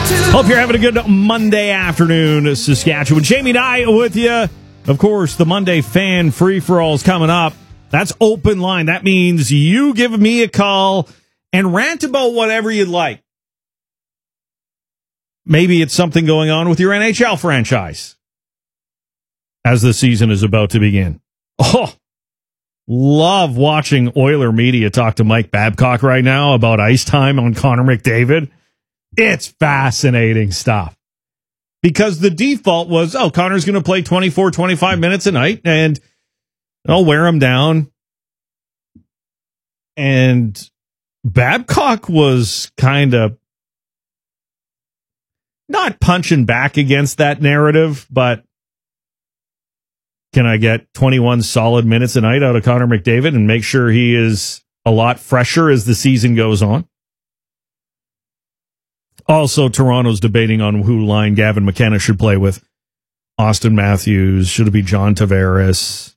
Hope you're having a good Monday afternoon, Saskatchewan. Jamie and I with you. Of course, the Monday Fan Free-for-All is coming up. That's open line. That means you give me a call and rant about whatever you'd like. Maybe it's something going on with your NHL franchise as the season is about to begin. Oh, love watching Oiler media talk to Mike Babcock right now about ice time on Connor McDavid. It's fascinating stuff. Because the default was, Connor's going to play 24, 25 minutes a night, and I'll wear him down. And Babcock was kind of not punching back against that narrative, but can I get 21 solid minutes a night out of Connor McDavid and make sure he is a lot fresher as the season goes on? Also, Toronto's debating on who line Gavin McKenna should play with. Austin Matthews, should it be John Tavares?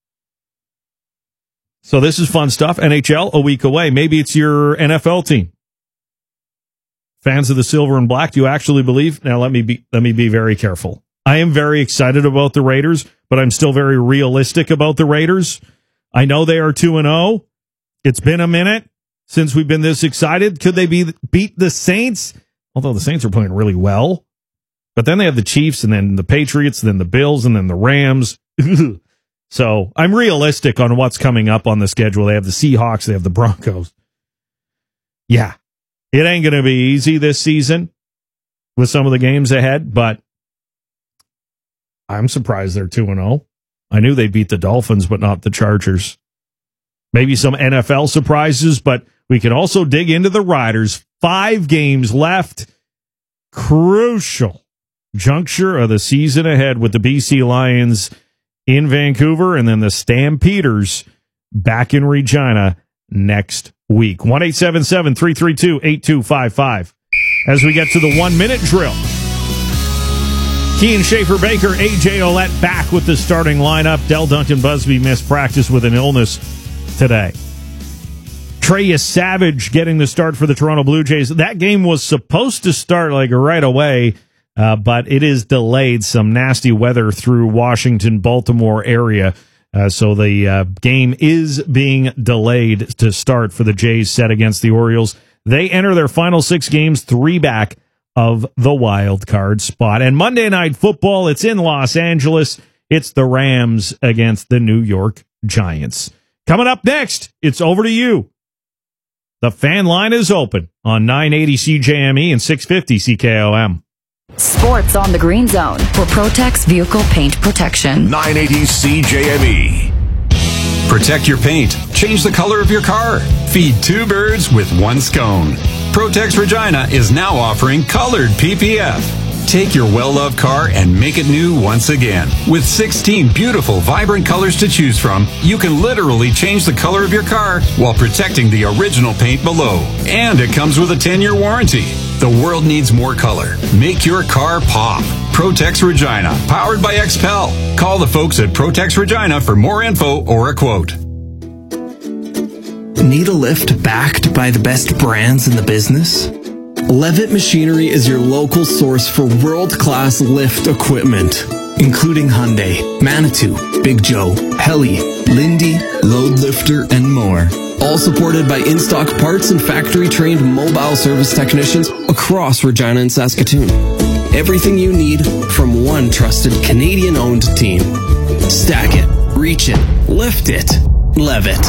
So this is fun stuff. NHL a week away. Maybe it's your NFL team. Fans of the silver and black, do you actually believe? Now let me be very careful. I am very excited about the Raiders, but I'm still very realistic about the Raiders. I know they are 2-0. It's been a minute since we've been this excited. Could they beat the Saints? Although the Saints are playing really well. But then they have the Chiefs, and then the Patriots, and then the Bills, and then the Rams. So I'm realistic on what's coming up on the schedule. They have the Seahawks, they have the Broncos. Yeah, it ain't going to be easy this season with some of the games ahead, but I'm surprised they're 2-0. I knew they'd beat the Dolphins, but not the Chargers. Maybe some NFL surprises, but we can also dig into the Riders. 5 games left. Crucial juncture of the season ahead with the BC Lions in Vancouver and then the Stampeders back in Regina next week. 1-877-332-8255. As we get to the 1-minute drill. Kean Schaefer-Baker, AJ Ouellette back with the starting lineup. Del Duncan-Busby missed practice with an illness today. Trey Savage getting the start for the Toronto Blue Jays. That game was supposed to start right away, but it is delayed. Some nasty weather through Washington, Baltimore area. So the game is being delayed to start for the Jays set against the Orioles. They enter their final 6 games, 3 back of the wild card spot. And Monday Night Football, it's in Los Angeles. It's the Rams against the New York Giants. Coming up next, it's over to you. The fan line is open on 980 CJME and 650 CKOM. Sports on the Green Zone for Protex Vehicle Paint Protection. 980 CJME. Protect your paint. Change the color of your car. Feed 2 birds with 1 scone. Protex Regina is now offering colored PPF. Take your well-loved car and make it new once again. With 16 beautiful, vibrant colors to choose from, you can literally change the color of your car while protecting the original paint below. And it comes with a 10-year warranty. The world needs more color. Make your car pop. Protex Regina, powered by XPEL. Call the folks at Protex Regina for more info or a quote. Need a lift backed by the best brands in the business? Levitt Machinery is your local source for world-class lift equipment, including Hyundai, Manitou, Big Joe, Heli, Lindy, Load Lifter, and more. All supported by in-stock parts and factory-trained mobile service technicians across Regina and Saskatoon. Everything you need from one trusted Canadian-owned team. Stack it, reach it, lift it, Levitt.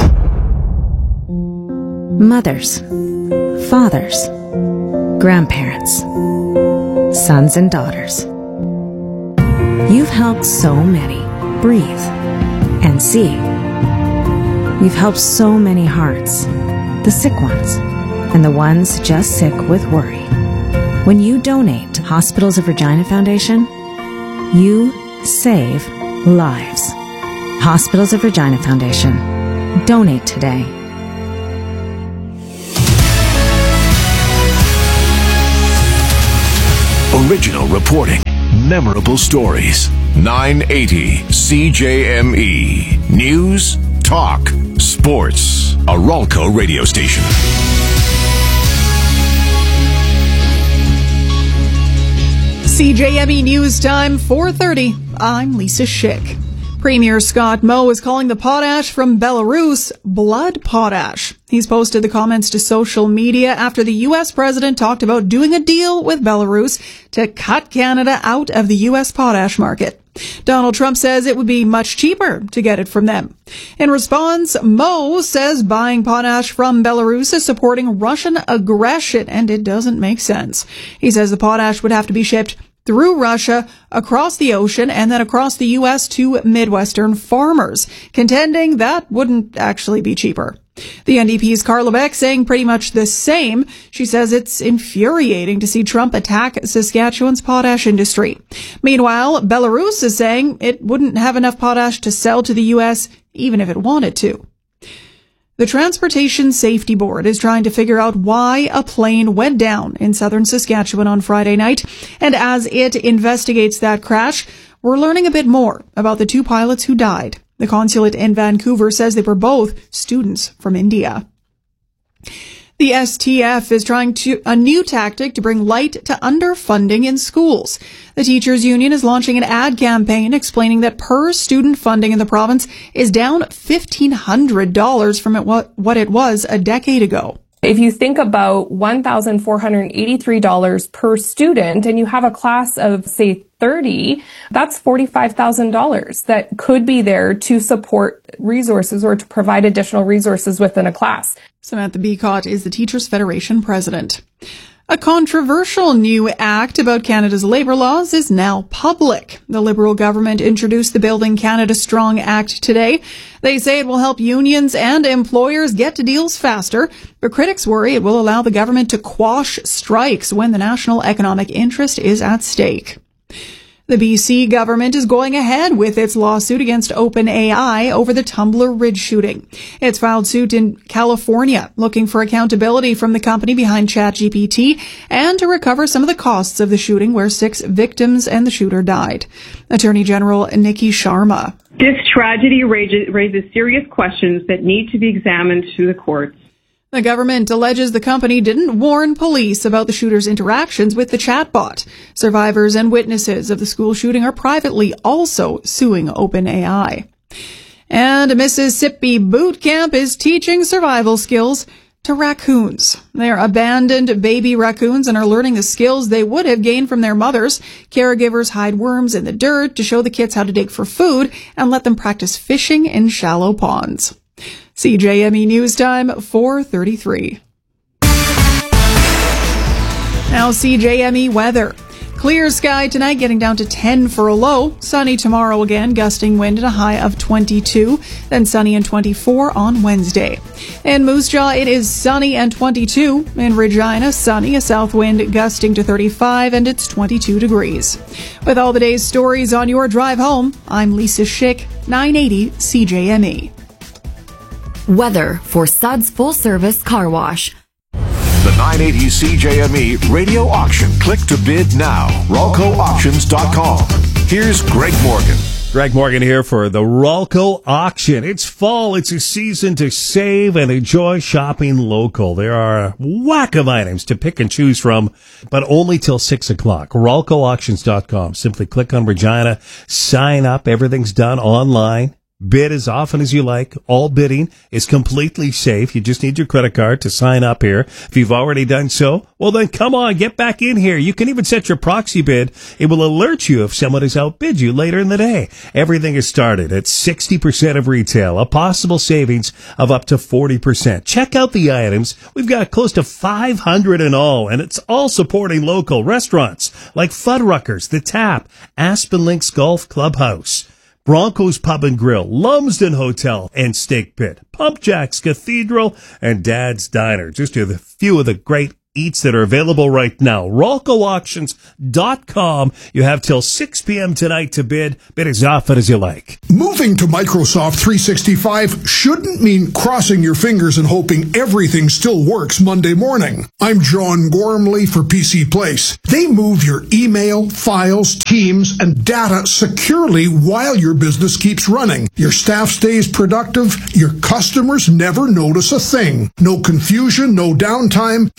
Mothers, fathers, grandparents, sons and daughters. You've helped so many breathe and see. You've helped so many hearts, the sick ones, and the ones just sick with worry. When you donate to Hospitals of Regina Foundation, you save lives. Hospitals of Regina Foundation. Donate today. Original reporting. Memorable stories. 980 CJME. News, talk, sports. A Ralco radio station. CJME News Time, 4:30. I'm Lisa Schick. Premier Scott Moe is calling the potash from Belarus blood potash. He's posted the comments to social media after the U.S. president talked about doing a deal with Belarus to cut Canada out of the U.S. potash market. Donald Trump says it would be much cheaper to get it from them. In response, Moe says buying potash from Belarus is supporting Russian aggression, and it doesn't make sense. He says the potash would have to be shipped through Russia, across the ocean, and then across the U.S. to Midwestern farmers, contending that wouldn't actually be cheaper. The NDP's Carla Beck saying pretty much the same. She says it's infuriating to see Trump attack Saskatchewan's potash industry. Meanwhile, Belarus is saying it wouldn't have enough potash to sell to the U.S. even if it wanted to. The Transportation Safety Board is trying to figure out why a plane went down in southern Saskatchewan on Friday night. And as it investigates that crash, we're learning a bit more about the two pilots who died. The consulate in Vancouver says they were both students from India. The STF is trying a new tactic to bring light to underfunding in schools. The teachers' union is launching an ad campaign explaining that per-student funding in the province is down $1,500 from what it was a decade ago. If you think about $1,483 per student and you have a class of, say, 30, that's $45,000 that could be there to support resources or to provide additional resources within a class. Samantha Beacott is the Teachers Federation president. A controversial new act about Canada's labour laws is now public. The Liberal government introduced the Building Canada Strong Act today. They say it will help unions and employers get to deals faster, but critics worry it will allow the government to quash strikes when the national economic interest is at stake. The BC government is going ahead with its lawsuit against OpenAI over the Tumbler Ridge shooting. It's filed suit in California, looking for accountability from the company behind ChatGPT and to recover some of the costs of the shooting where 6 victims and the shooter died. Attorney General Nikki Sharma. This tragedy raises serious questions that need to be examined through the courts. The government alleges the company didn't warn police about the shooter's interactions with the chatbot. Survivors and witnesses of the school shooting are privately also suing OpenAI. And a Mississippi boot camp is teaching survival skills to raccoons. They're abandoned baby raccoons and are learning the skills they would have gained from their mothers. Caregivers hide worms in the dirt to show the kids how to dig for food and let them practice fishing in shallow ponds. CJME News Time, 4:33. Now CJME weather. Clear sky tonight, getting down to 10 for a low. Sunny tomorrow again, gusting wind at a high of 22. Then sunny and 24 on Wednesday. In Moose Jaw, it is sunny and 22. In Regina, sunny, a south wind gusting to 35, and it's 22 degrees. With all the day's stories on your drive home, I'm Lisa Schick, 980 CJME. Weather for Suds Full Service Car Wash. The 980 CJME radio auction. Click to bid now. RalcoAuctions.com. Here's Greg Morgan. Greg Morgan here for the Ralco auction. It's fall. It's a season to save and enjoy shopping local. There are a whack of items to pick and choose from, but only till 6 o'clock. RalcoAuctions.com. Simply click on Regina, sign up. Everything's done online. Bid as often as you like. All bidding is completely safe. You just need your credit card to sign up here. If you've already done so, well then come on, get back in here. You can even set your proxy bid. It will alert you if someone has outbid you later in the day. Everything is started at 60% of retail, a possible savings of up to 40%. Check out the items. We've got close to 500 in all, and it's all supporting local restaurants like Fuddruckers, The Tap, Aspen Links Golf Clubhouse, Broncos Pub and Grill, Lumsden Hotel and Steak Pit, Pump Jacks Cathedral, and Dad's Diner. Just a few of the great eats that are available right now. RalcoAuctions.com. You have till 6 p.m. tonight to bid. Bid as often as you like. Moving to Microsoft 365 shouldn't mean crossing your fingers and hoping everything still works Monday morning. I'm John Gormley for PC Place. They move your email, files, teams, and data securely while your business keeps running. Your staff stays productive. Your customers never notice a thing. No confusion, no downtime, just a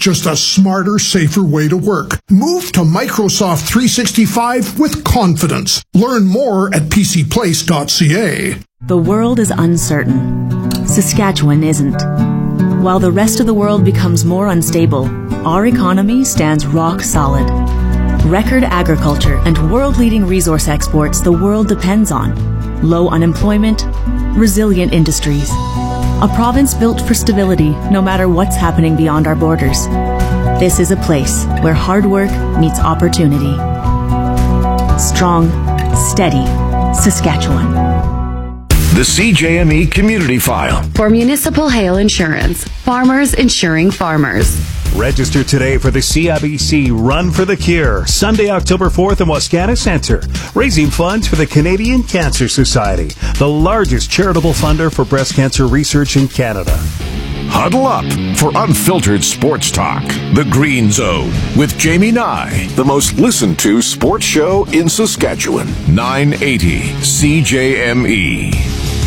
smarter, safer way to work. Move to Microsoft 365 with confidence. Learn more at pcplace.ca. The world is uncertain. Saskatchewan isn't. While the rest of the world becomes more unstable, our economy stands rock solid. Record agriculture and world-leading resource exports the world depends on. Low unemployment, resilient industries. A province built for stability no matter what's happening beyond our borders. This is a place where hard work meets opportunity. Strong, steady Saskatchewan. The CJME Community File. For municipal hail insurance, farmers insuring farmers. Register today for the CIBC Run for the Cure, Sunday, October 4th in Wascana Centre, raising funds for the Canadian Cancer Society, the largest charitable funder for breast cancer research in Canada. Huddle up for unfiltered sports talk. The Green Zone with Jamie Nye, the most listened to sports show in Saskatchewan. 980 CJME.